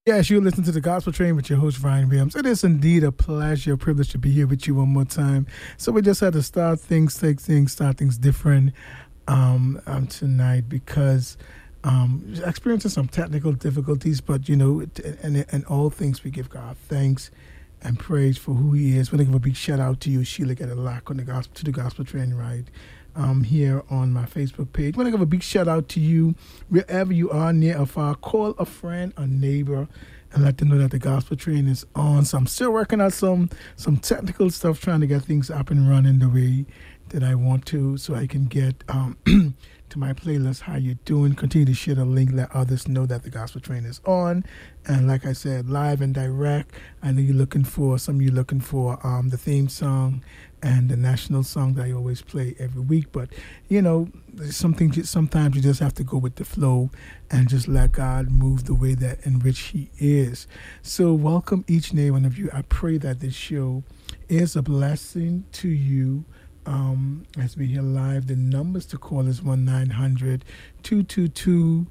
Yes, you listen to the Gospel Train with your host, Ryan Williams. It is indeed a pleasure, a privilege to be here with you one more time. So we just had to start things different tonight because experiencing some technical difficulties, but in all things we give God thanks and praise for who He is. I want to give a big shout out to you, Sheila Gedalak, on the Gospel Train ride. Here on my Facebook page. I want to give a big shout out to you wherever you are, near or far. Call a friend, a neighbor, and let them know that the Gospel Train is on. So I'm still working out some technical stuff, trying to get things up and running the way that I want to, so I can get to my playlist. How you doing? Continue to share the link, let others know that the Gospel Train is on. And like I said, live and direct. I know you're looking for the theme song and the national song that I always play every week. But, sometimes you just have to go with the flow and just let God move the way that in which He is. So welcome each and every one of you. I pray that this show is a blessing to you. As we hear live, the numbers to call is 1-900-222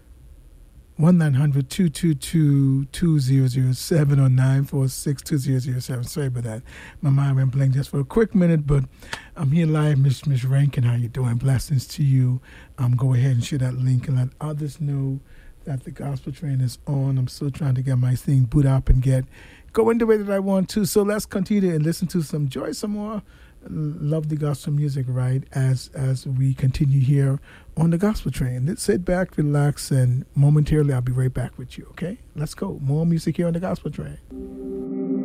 1-900-222-2007 or 946-2007. Sorry about that. My mind went blank just for a quick minute, but I'm here live. Miss Rankin, how you doing? Blessings to you. Go ahead and share that link and let others know that the Gospel Train is on. I'm still trying to get my thing boot up and get going the way that I want to. So let's continue and listen to some joy, some more lovely gospel music, right, as we continue here on the Gospel Train. Let's sit back, relax, and momentarily I'll be right back with you, okay? Let's go. More music here on the Gospel Train.